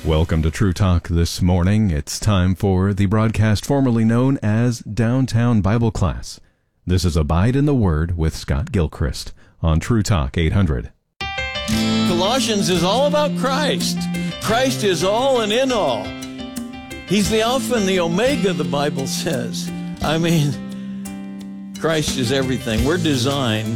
Welcome to True Talk this morning. It's time for the broadcast formerly known as Downtown Bible Class. This is Abide in the Word with Scott Gilchrist on True Talk 800. Colossians is all about Christ. Christ is all and in all. He's the Alpha and the Omega, the Bible says. I mean, Christ is everything. We're designed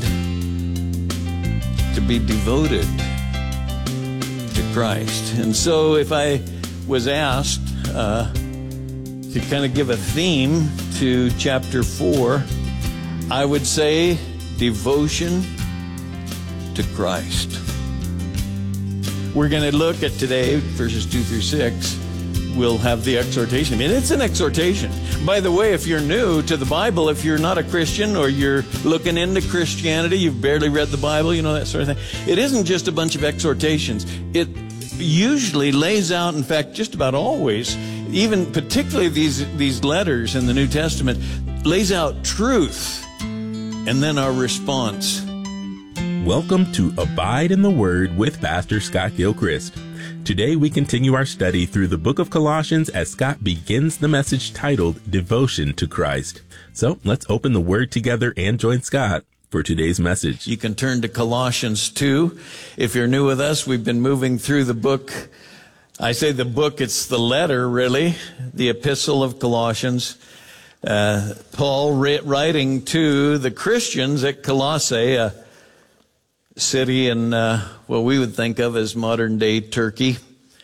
to be devoted to Christ. And so if I was asked to kind of give a theme to chapter 4, I would say devotion to Christ. We're going to look at today, verses 2 through 6. We'll have the exhortation. I mean, it's an exhortation. By the way, if you're new to the Bible, if you're not a Christian or you're looking into Christianity, you've barely read the Bible, you know, that sort of thing. It isn't just a bunch of exhortations. It usually lays out, in fact, just about always, even particularly these letters in the New Testament, lays out truth and then our response. Welcome to Abide in the Word with Pastor Scott Gilchrist. Today we continue our study through the book of Colossians as Scott begins the message titled Devotion to Christ. So let's open the Word together and join Scott for today's message. You can turn to Colossians 2. If you're new with us, we've been moving through the book. I say the book, it's the letter, really, the epistle of Colossians. Paul writing to the Christians at Colossae, a city in what we would think of as modern-day Turkey.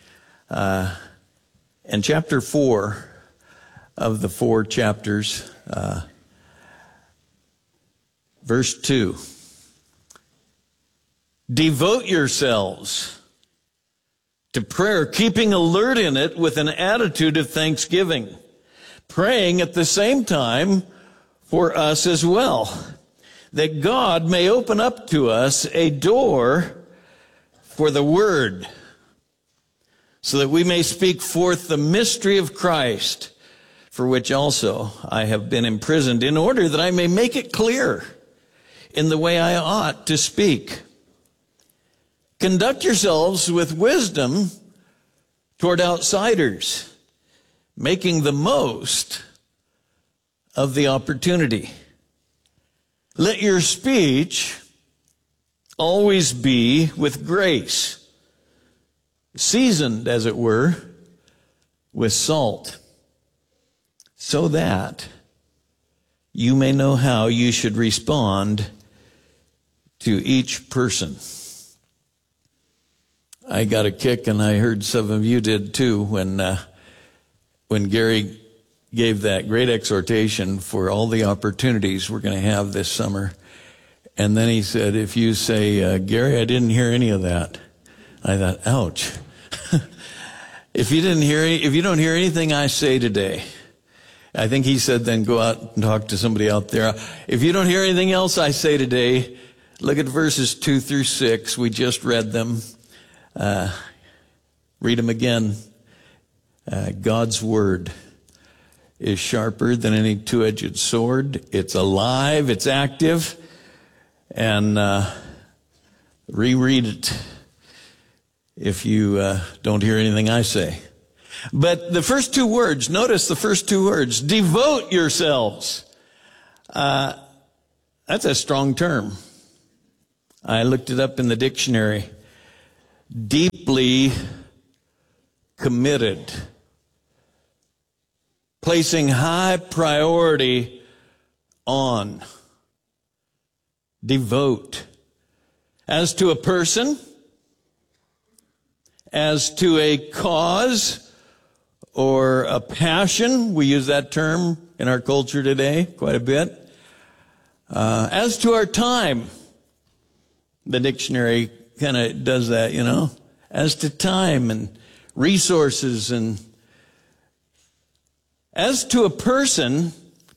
And chapter 4 of the 4 chapters, verse 2. Devote yourselves to prayer, keeping alert in it with an attitude of thanksgiving, praying at the same time for us as well, that God may open up to us a door for the word, so that we may speak forth the mystery of Christ, for which also I have been imprisoned, in order that I may make it clear in the way I ought to speak. Conduct yourselves with wisdom toward outsiders, making the most of the opportunity. Let your speech always be with grace, seasoned, as it were, with salt, so that you may know how you should respond to each person. I got a kick, and I heard some of you did too, when Gary gave that great exhortation for all the opportunities we're going to have this summer. And then he said, if you say, Gary, I didn't hear any of that. I thought, ouch. If you don't hear anything I say today, I think he said, then go out and talk to somebody out there. If you don't hear anything else I say today, look at verses 2 through 6. We just read them. Read them again. God's word is sharper than any two-edged sword. It's alive, it's active, and reread it if you don't hear anything I say. But the first two words, notice the first two words, devote yourselves. That's a strong term. I looked it up in the dictionary. Deeply committed. Placing high priority on. Devote. As to a person, as to a cause or a passion. We use that term in our culture today quite a bit. As to our time. The dictionary kind of does that, you know. As to time and resources, and as to a person,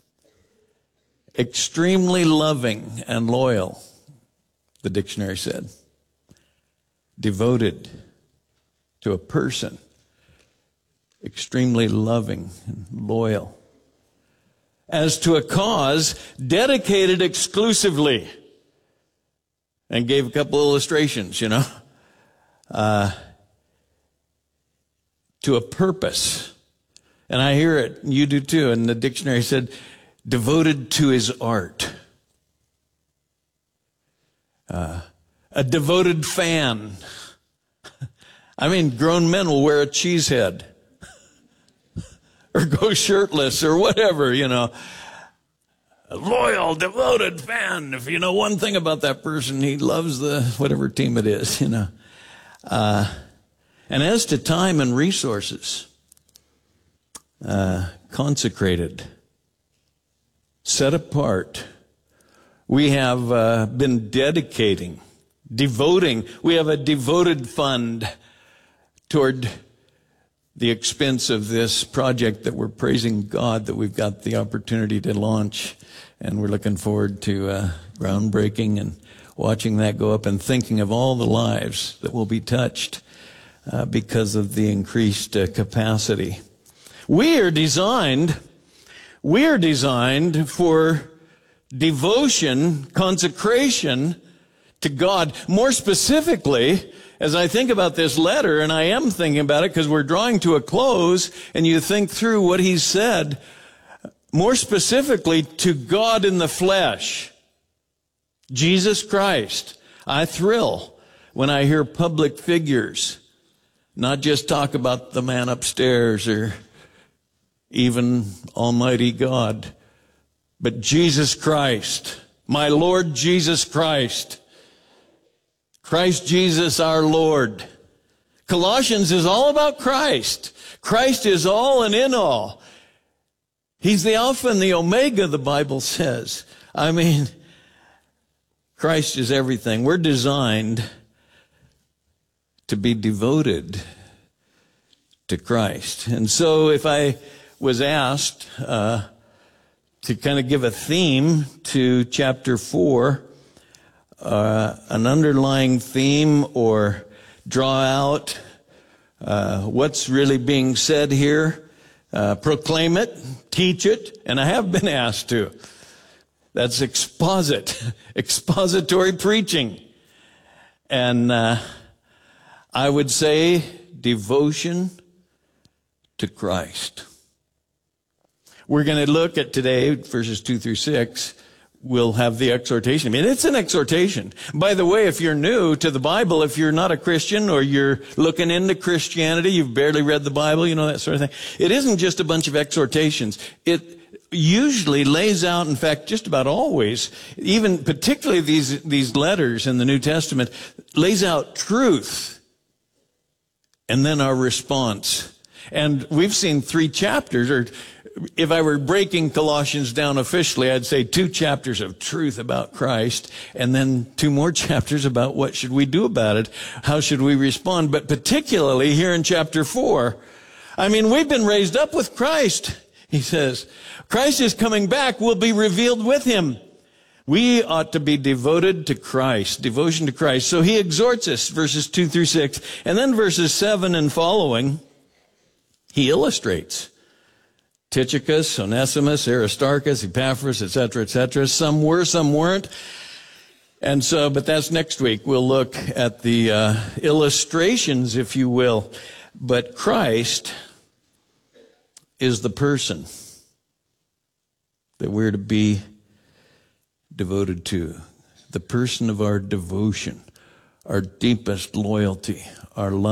extremely loving and loyal, the dictionary said. Devoted to a person, extremely loving and loyal. As to a cause, dedicated exclusively. And gave a couple illustrations, you know. to a purpose. And I hear it, you do too. And the dictionary said, devoted to his art. A devoted fan. I mean, grown men will wear a cheese head or go shirtless or whatever, you know. A loyal, devoted fan. If you know one thing about that person, he loves the whatever team it is, you know. And as to time and resources, consecrated, set apart, we have been devoting. We have a devoted fund toward the expense of this project that we're praising God that we've got the opportunity to launch. And we're looking forward to groundbreaking and watching that go up and thinking of all the lives that will be touched because of the increased capacity. We are designed for devotion, consecration to God. More specifically, as I think about this letter, and I am thinking about it because we're drawing to a close, and you think through what he said, more specifically to God in the flesh, Jesus Christ. I thrill when I hear public figures not just talk about the man upstairs or even Almighty God, but Jesus Christ, my Lord Jesus Christ. Christ Jesus our Lord. Colossians is all about Christ. Christ is all and in all. He's the Alpha and the Omega, the Bible says. I mean, Christ is everything. We're designed to be devoted to Christ. And so if I was asked to kind of give a theme to chapter 4, an underlying theme or draw out what's really being said here, proclaim it, teach it, and I have been asked to. That's expository preaching. And I would say devotion to Christ. We're going to look at today, verses 2 through 6. We'll have the exhortation. I mean, it's an exhortation. By the way, if you're new to the Bible, if you're not a Christian or you're looking into Christianity, you've barely read the Bible, you know, that sort of thing. It isn't just a bunch of exhortations. It usually lays out, in fact, just about always, even particularly these letters in the New Testament, lays out truth and then our response. And we've seen 3 chapters, or if I were breaking Colossians down officially, I'd say 2 chapters of truth about Christ, and then 2 more chapters about what should we do about it, how should we respond. But particularly here in chapter 4, I mean, we've been raised up with Christ, he says. Christ is coming back, we'll be revealed with him. We ought to be devoted to Christ, devotion to Christ. So he exhorts us, verses 2 through 6, and then verses 7 and following, he illustrates. Tychicus, Onesimus, Aristarchus, Epaphras, etc., etc. Some were, some weren't. And so, but that's next week. We'll look at the illustrations, if you will. But Christ is the person that we're to be devoted to. The person of our devotion, our deepest loyalty, our love.